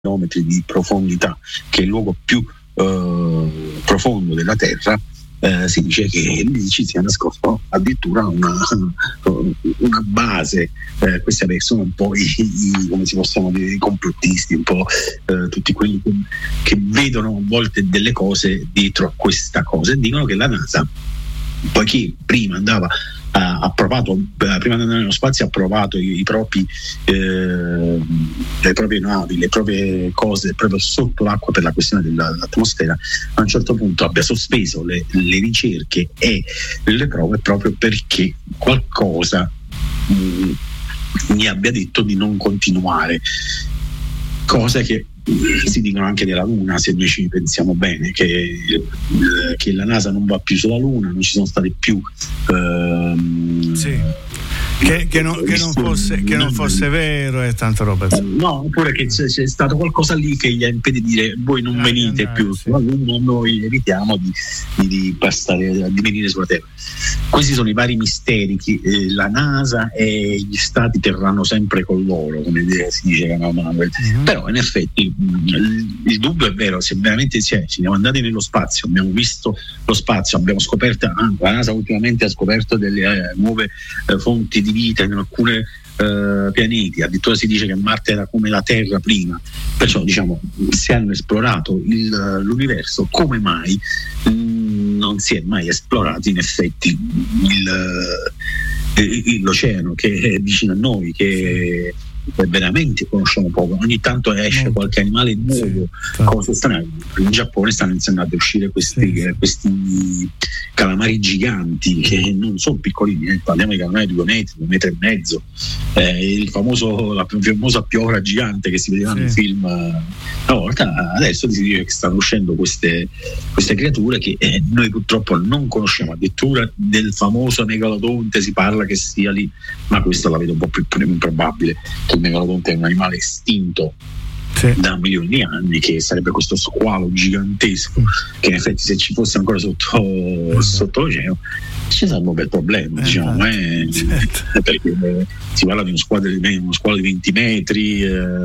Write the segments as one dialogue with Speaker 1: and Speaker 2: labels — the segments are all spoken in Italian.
Speaker 1: chilometri di profondità, che è il luogo più profondo della Terra, si dice che lì ci sia nascosto addirittura una base. Questi sono un po' come si possono dire, i complottisti, un po' tutti quelli che vedono a volte delle cose dietro a questa cosa, e dicono che la NASA, poiché prima andava prima di andare nello spazio, ha provato le proprie navi, le proprie cose proprio sotto l'acqua per la questione dell'atmosfera, a un certo punto abbia sospeso le ricerche e le prove proprio perché qualcosa mi abbia detto di non continuare. Cose che si dicono anche della Luna, se noi ci pensiamo bene, che la NASA non va più sulla Luna, non ci sono state più
Speaker 2: che non fosse vero e tanta roba.
Speaker 1: No, oppure che c'è stato qualcosa lì che gli ha impedito di dire voi non venite più sulla Luna, noi evitiamo di venire sulla Terra. Questi sono i vari misteri che la NASA e gli stati terranno sempre con loro, come si dice. Però in effetti il dubbio è vero, se veramente ci siamo andati nello spazio, abbiamo visto lo spazio, abbiamo scoperto, la NASA ultimamente ha scoperto delle nuove fonti di vita in alcuni pianeti, addirittura si dice che Marte era come la Terra prima, perciò diciamo se hanno esplorato l'universo, come mai non si è mai esplorato in effetti l'oceano che è vicino a noi, che veramente conosciamo poco. Ogni tanto esce qualche animale nuovo, cose strane. In Giappone stanno iniziando ad uscire questi calamari giganti che non sono piccolini, parliamo di calamari di 2 metri, 1,5 metri, la famosa piovra gigante che si vedeva nei film una volta. Adesso si dice che stanno uscendo queste creature che noi purtroppo non conosciamo. Addirittura del famoso megalodonte si parla che sia lì, ma questo la vedo un po' più improbabile. Il megalodonte è un animale estinto da milioni di anni, che sarebbe questo squalo gigantesco che in effetti se ci fosse ancora sotto l'oceano ci sarebbe un bel problema, perché si parla di uno squalo di 20 metri,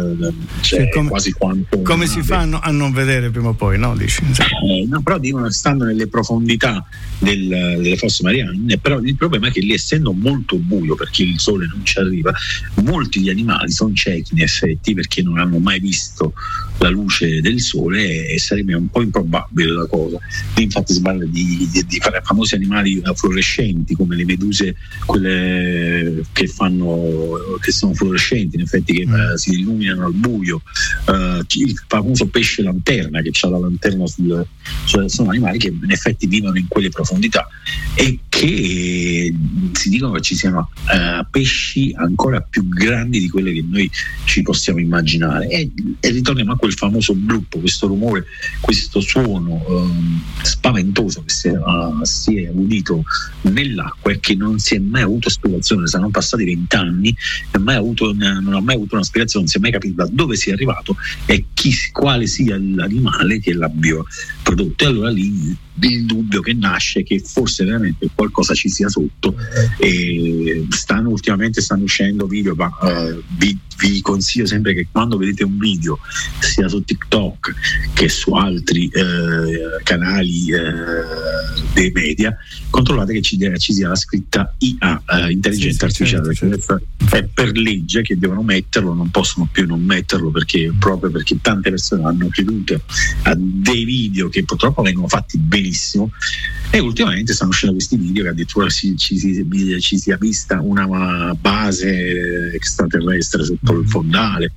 Speaker 1: quasi quanto
Speaker 2: come si fa a non vedere prima o poi, no? Dici?
Speaker 1: No, però dicono che stanno nelle profondità delle fosse mariane, però il problema è che lì, essendo molto buio perché il sole non ci arriva, molti di animali sono ciechi in effetti perché non hanno mai visto la luce del sole, e sarebbe un po' improbabile la cosa. Infatti si parla di famosi animali fluorescenti come le meduse, quelle che sono fluorescenti in effetti, che si illuminano al buio, il famoso pesce lanterna che ha la lanterna sono animali che in effetti vivono in quelle profondità, e che si dicono che ci siano pesci ancora più grandi di quelle che noi ci possiamo immaginare, e ritorniamo a quel famoso blup, questo rumore, questo suono spaventoso che si è udito nell'acqua e che non si è mai avuto spiegazione. Saranno passati 20 anni e non ha mai avuto una spiegazione, non si è mai capito da dove sia arrivato e quale sia l'animale che l'abbia prodotto. E allora lì il dubbio che nasce che forse veramente qualcosa ci sia sotto, e ultimamente stanno uscendo video, ma vi consiglio sempre che quando vedete un video sia su TikTok che su altri canali dei media, controllate che ci sia la scritta IA, intelligenza artificiale, certo. È per legge che devono metterlo, non possono più non metterlo, proprio perché tante persone hanno creduto a dei video che purtroppo vengono fatti benissimo, e ultimamente stanno uscendo questi video che addirittura ci sia vista una base extraterrestre sotto il fondale.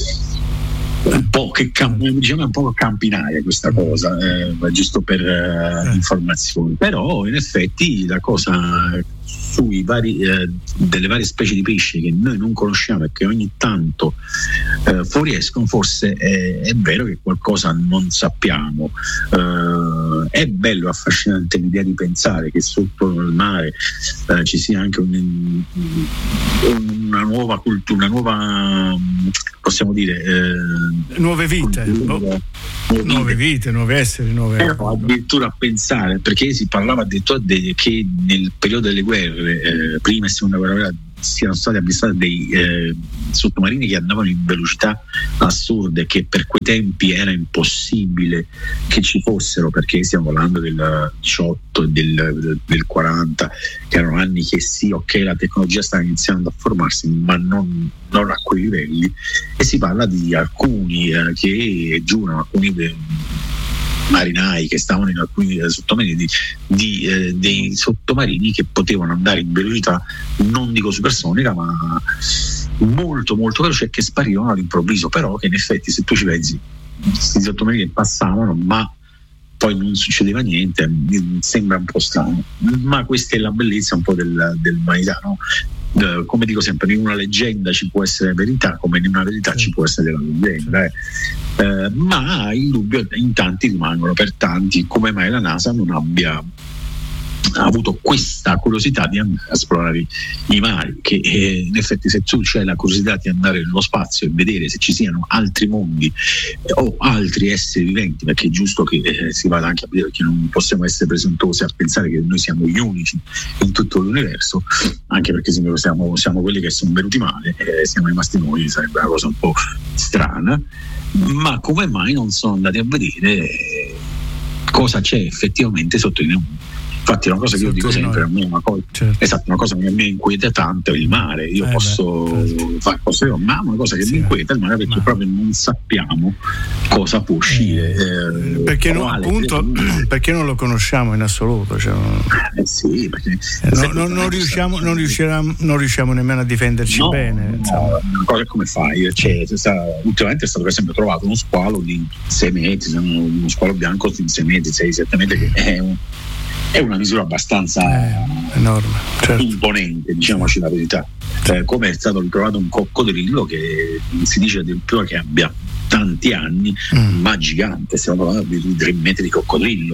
Speaker 1: Un po' che diciamo un po' campinaria questa cosa, giusto per informazioni. Però in effetti la cosa sui delle varie specie di pesci che noi non conosciamo e che ogni tanto fuoriescono, forse è vero che qualcosa non sappiamo. È bello, affascinante l'idea di pensare che sotto il mare ci sia anche una nuova cultura, una nuova, possiamo dire,
Speaker 2: nuove vite, nuovi esseri,
Speaker 1: però addirittura a pensare, perché si parlava addirittura che nel periodo delle guerre, prima e seconda guerra, siano stati avvistati dei sottomarini che andavano in velocità assurde, che per quei tempi era impossibile che ci fossero, perché stiamo parlando del 18 e del 40, che erano anni che sì, ok, la tecnologia stava iniziando a formarsi, ma non a quei livelli, e si parla di alcuni che giurano, alcuni marinai che stavano in alcuni sottomarini dei sottomarini che potevano andare in velocità non dico supersonica, ma molto molto veloce, che sparivano all'improvviso, però che in effetti, se tu ci pensi, questi sottomarini che passavano ma poi non succedeva niente, sembra un po' strano, ma questa è la bellezza un po' dell'umanità, no? Come dico sempre, in una leggenda ci può essere verità, come in una verità ci può essere la leggenda, ma il dubbio in tanti rimangono, per tanti, come mai la NASA non abbia avuto questa curiosità di andare a esplorare i mari, che in effetti, se tu c'hai la curiosità di andare nello spazio e vedere se ci siano altri mondi o altri esseri viventi, perché è giusto che si vada anche a vedere, perché non possiamo essere presuntuosi a pensare che noi siamo gli unici in tutto l'universo, anche perché siamo quelli che sono venuti male, siamo rimasti noi, sarebbe una cosa un po' strana. Ma come mai non sono andati a vedere cosa c'è effettivamente sotto i mondi? Infatti è una cosa che io dico sempre, a me una cosa, esatto, una cosa che a me inquieta tanto è il mare. Io posso fare cose, ma una cosa che mi inquieta è il mare, perché proprio non sappiamo cosa può uscire.
Speaker 2: Perché perché non lo conosciamo in assoluto, cioè,
Speaker 1: sì, perché
Speaker 2: non riusciamo nemmeno a difenderci bene.
Speaker 1: Una cosa come fai? Ultimamente è stato per esempio trovato uno squalo di 6 metri, uno squalo bianco di 6 metri, 6-7 metri, che è una misura abbastanza
Speaker 2: enorme,
Speaker 1: imponente, diciamoci la verità. Come è stato ritrovato un coccodrillo che si dice addirittura che abbia tanti anni, ma gigante, stiamo parlando di 3 metri di coccodrillo.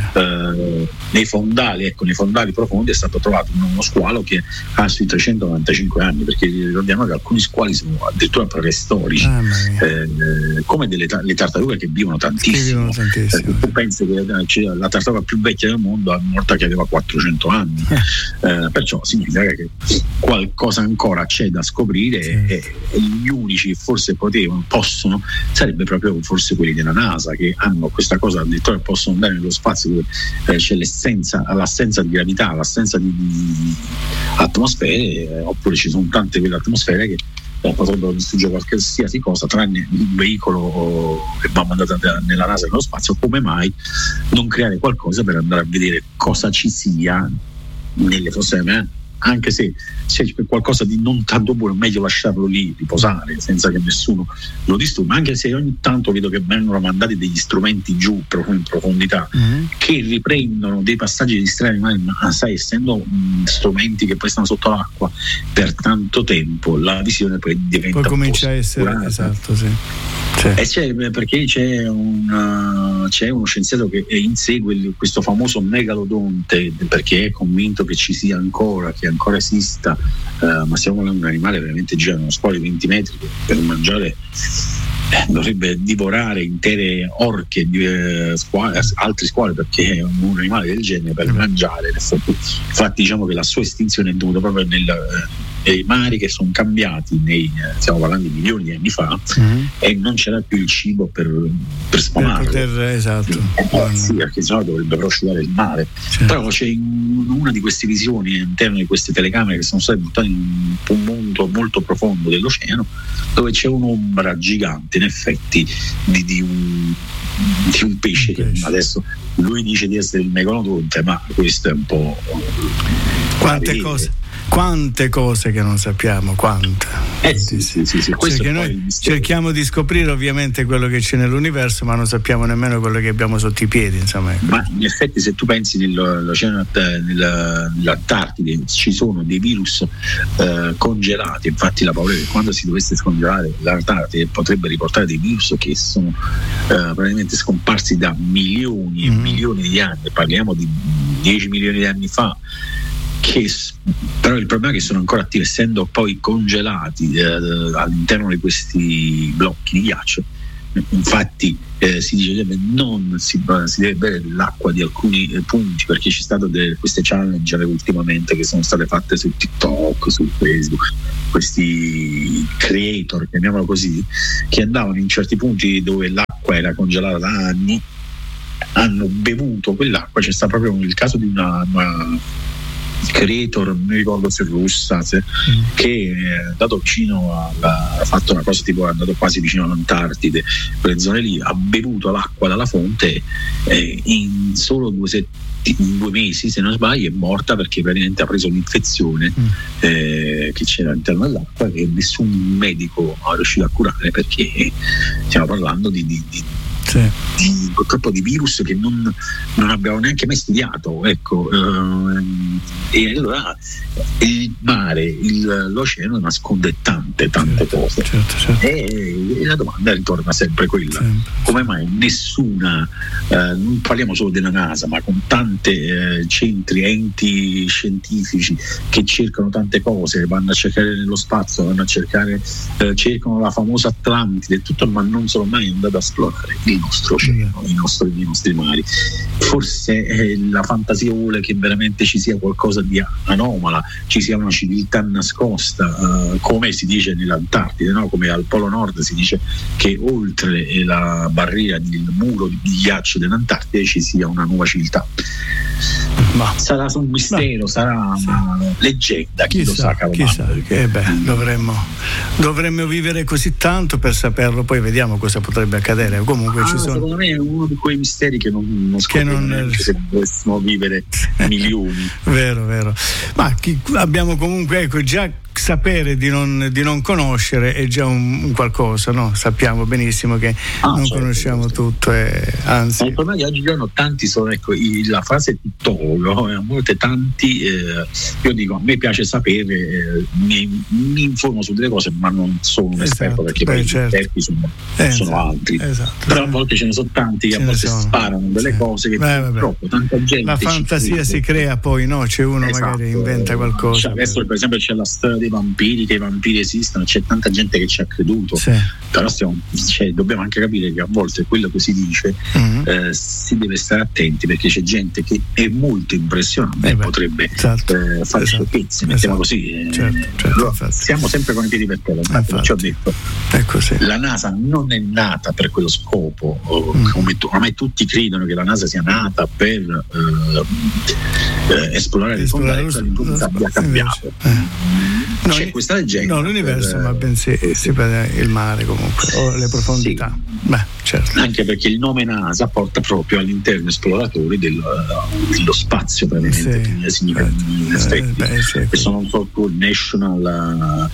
Speaker 1: Nei fondali profondi è stato trovato uno squalo che ha sui 395 anni, perché ricordiamo che alcuni squali sono addirittura preistorici, come le tartarughe che vivono tantissimo. Tu pensi che la tartaruga più vecchia del mondo è morta che aveva 400 anni, perciò significa che qualcosa ancora c'è da scoprire, e gli unici che forse possono sarebbe proprio forse quelli della NASA, che hanno questa cosa, addirittura possono andare nello spazio dove c'è l'assenza di gravità, l'assenza di atmosfere, oppure ci sono tante quelle atmosfere che potrebbero distruggere qualsiasi cosa, tranne un veicolo che va mandato nella NASA nello spazio. Come mai non creare qualcosa per andare a vedere cosa ci sia nelle fosse aree? Anche se c'è qualcosa di non tanto buono, è meglio lasciarlo lì riposare senza che nessuno lo disturbi, anche se ogni tanto vedo che vengono mandati degli strumenti giù in profondità che riprendono dei passaggi di strani, ma sai, essendo strumenti che poi stanno sotto l'acqua per tanto tempo, la visione poi diventa,
Speaker 2: poi comincia a essere esatto, sì.
Speaker 1: Perché c'è uno scienziato che insegue questo famoso megalodonte, perché è convinto che ci sia ancora, che ancora esista, ma stiamo parlando di un animale veramente gigante, uno squalo di 20 metri che per mangiare dovrebbe divorare intere orche di altri squali, perché è un animale del genere per mangiare. Infatti diciamo che la sua estinzione è dovuta proprio nei mari che sono cambiati, stiamo parlando di milioni di anni fa, e non c'era più il cibo per spamarlo.
Speaker 2: Esatto.
Speaker 1: Sì, perché sennò dovrebbe prosciugare il mare. Però c'è una di queste visioni all'interno di queste telecamere che sono state buttate in un mondo molto profondo dell'oceano, dove c'è un'ombra gigante in effetti di un pesce che adesso lui dice di essere il megalodonte, ma questo è un po'
Speaker 2: quante cose che non sappiamo, quante.
Speaker 1: Sì.
Speaker 2: Perché noi cerchiamo di scoprire ovviamente quello che c'è nell'universo, ma non sappiamo nemmeno quello che abbiamo sotto i piedi, insomma.
Speaker 1: Ma in effetti, se tu pensi nell'oceano, nell'Antartide ci sono dei virus congelati. Infatti la paura è che quando si dovesse scongelare l'Antartide potrebbe riportare dei virus che sono praticamente scomparsi da milioni e milioni di anni, parliamo di 10 milioni di anni fa, però il problema è che sono ancora attivi, essendo poi congelati all'interno di questi blocchi di ghiaccio, infatti si dice che non si deve bere l'acqua di alcuni punti, perché c'è stato queste challenge ultimamente che sono state fatte su TikTok, su Facebook, questi creator, chiamiamolo così, che andavano in certi punti dove l'acqua era congelata da anni, hanno bevuto quell'acqua. C'è stato proprio il caso di una creator, non mi ricordo se russa, che è andato vicino ha fatto una cosa tipo, è andato quasi vicino all'Antartide, quelle zone lì, ha bevuto l'acqua dalla fonte in solo 2 mesi, se non sbaglio, è morta perché praticamente ha preso l'infezione che c'era all'interno dell'acqua, che nessun medico è riuscito a curare, perché stiamo parlando purtroppo di virus che non abbiamo neanche mai studiato, ecco. E allora il mare, l'oceano nasconde tante cose, certo. E la domanda ritorna sempre quella: come mai nessuna, non parliamo solo della NASA, ma con tante enti scientifici che cercano tante cose, vanno a cercare nello spazio, vanno a cercare, cercano la famosa Atlantide e tutto, ma non sono mai andati a esplorare il nostro oceano, i nostri mari. Forse la fantasia vuole che veramente ci sia qualcosa di anomala, ci sia una civiltà nascosta, come si dice nell'Antartide, no? Come al Polo Nord si dice che oltre la barriera, il muro di ghiaccio dell'Antartide ci sia una nuova civiltà. Ma sarà un mistero, sarà una leggenda, chi lo sa,
Speaker 2: chissà, che dovremmo vivere così tanto per saperlo, poi vediamo cosa potrebbe accadere. Comunque ci sono,
Speaker 1: secondo me è uno di quei misteri che non scopriamo se dovessimo vivere milioni.
Speaker 2: Vero. Ma abbiamo comunque, ecco, già sapere di non conoscere è già un qualcosa, no? Sappiamo benissimo che non conosciamo tutto, anzi.
Speaker 1: Il problema di oggigiorno tanti sono, ecco, la frase tuttologo, molte tanti, io dico, a me piace sapere, mi informo su delle cose, ma non sono un esperto, perché poi gli esperti sono altri. Esatto. Però a volte ce ne sono tanti che a volte sparano delle cose che purtroppo tanta gente.
Speaker 2: La fantasia si crea, poi no? C'è uno magari inventa qualcosa.
Speaker 1: Adesso per esempio c'è la storia dei vampiri, che i vampiri esistono, c'è tanta gente che ci ha creduto, però dobbiamo anche capire che a volte quello che si dice si deve stare attenti, perché c'è gente che è molto impressionante e potrebbe fare sciocchezze, mettiamo così. Allora, siamo sempre con i piedi per terra. Infatti ci ho detto, la NASA non è nata per quello scopo, come ormai tutti credono che la NASA sia nata per esplorare il fondo, abbia cambiato. C'è questa leggenda.
Speaker 2: No, l'universo, ma bensì si parla il mare, comunque, o le profondità. Certo.
Speaker 1: Anche perché il nome NASA porta proprio all'interno esploratori dello spazio, praticamente, significa in effetti. Che sono un po' il National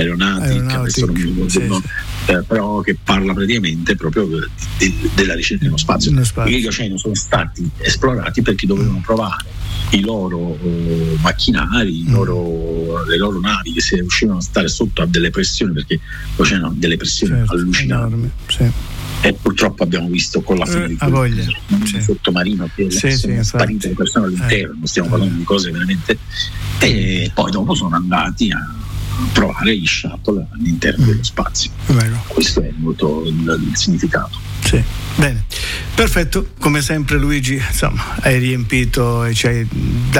Speaker 1: Aeronautic, però che parla praticamente proprio della ricerca nello spazio. Gli oceani sono stati esplorati perché dovevano provare i loro macchinari, le loro navi, che se riuscivano a stare sotto a delle pressioni, perché l'oceano ha delle pressioni allucinanti. E purtroppo abbiamo visto con la fine di sottomarino che sono sparite le persone all'interno, stiamo parlando di cose veramente, e poi dopo sono andati a provare gli shuttle all'interno dello spazio. Questo è molto il significato.
Speaker 2: Bene, perfetto, come sempre Luigi, insomma, hai riempito e ci hai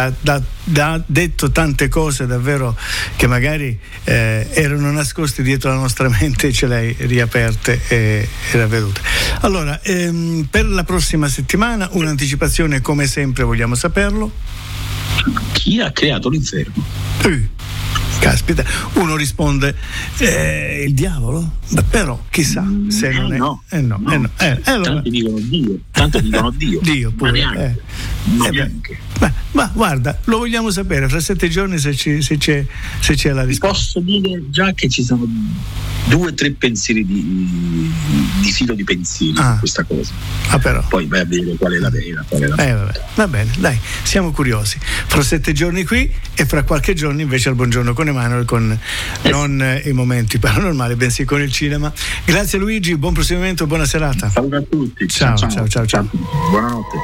Speaker 2: detto tante cose davvero che magari erano nascoste dietro la nostra mente, e ce le hai riaperte e ravvedute. Allora, per la prossima settimana un'anticipazione, come sempre vogliamo saperlo.
Speaker 1: Chi ha creato l'inferno?
Speaker 2: Caspita, uno risponde il diavolo? Però chissà se non è.
Speaker 1: No.
Speaker 2: Allora,
Speaker 1: tanto dicono Dio.
Speaker 2: Dio pure.
Speaker 1: Ma neanche.
Speaker 2: Ma guarda, lo vogliamo sapere fra 7 giorni se c'è la risposta.
Speaker 1: Posso dire già che ci sono 2 o 3 pensieri di filo di pensieri su questa cosa. Però. Poi vai a vedere qual è la vera.
Speaker 2: Va bene, dai, siamo curiosi. Fra 7 giorni qui e fra qualche giorno invece al Buongiorno con Emanuele, con non i momenti paranormali, bensì con il cinema. Grazie Luigi, buon proseguimento, buona serata.
Speaker 1: Saluto a tutti.
Speaker 2: Ciao.
Speaker 1: Buonanotte.